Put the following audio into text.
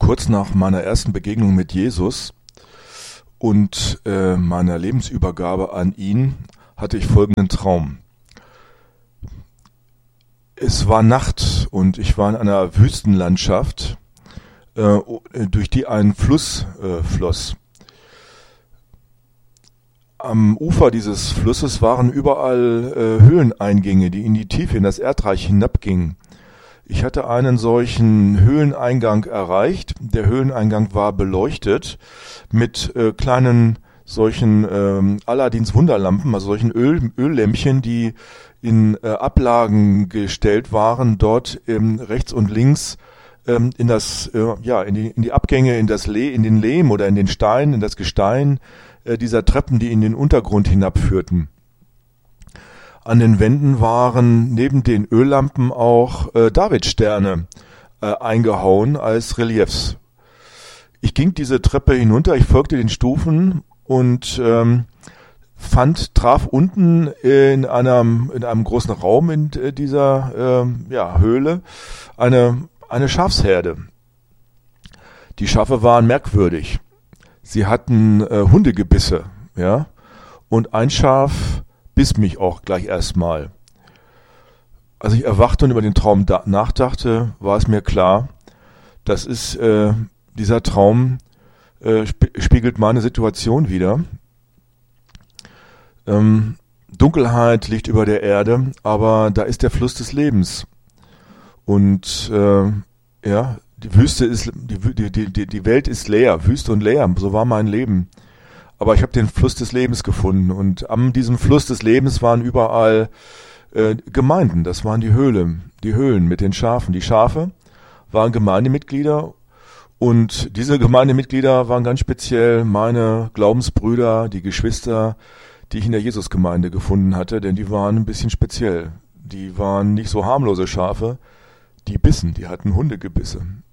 kurz nach meiner ersten Begegnung mit Jesus und meiner Lebensübergabe an ihn hatte ich folgenden Traum. Es war Nacht und ich war in einer Wüstenlandschaft, durch die ein Fluss floss. Am Ufer dieses Flusses waren überall Höhleneingänge, die in die Tiefe, in das Erdreich hinabgingen. Ich hatte einen solchen Höhleneingang erreicht. Der Höhleneingang war beleuchtet mit kleinen solchen Aladins Wunderlampen, also solchen Öllämpchen, die in Ablagen gestellt waren, dort rechts und links in die Abgänge, in den Lehm oder in den Stein, in das Gestein dieser Treppen, die in den Untergrund hinabführten. An den Wänden waren neben den Öllampen auch Davidsterne eingehauen als Reliefs. Ich ging diese Treppe hinunter, ich folgte den Stufen und traf unten in einem großen Raum in dieser Höhle eine Schafsherde. Die Schafe waren merkwürdig. Sie hatten Hundegebisse, ja, und ein Schaf biss mich auch gleich erstmal. Als ich erwachte und über den Traum nachdachte, war es mir klar, dieser Traum spiegelt meine Situation wider. Dunkelheit liegt über der Erde, aber da ist der Fluss des Lebens. Und die Wüste ist, die Welt ist leer, Wüste und leer, so war mein Leben. Aber ich habe den Fluss des Lebens gefunden und an diesem Fluss des Lebens waren überall Gemeinden, das waren die Höhlen mit den Schafen. Die Schafe waren Gemeindemitglieder und diese Gemeindemitglieder waren ganz speziell meine Glaubensbrüder, die Geschwister, die ich in der Jesusgemeinde gefunden hatte, denn die waren ein bisschen speziell. Die waren nicht so harmlose Schafe, die bissen, die hatten Hundegebisse.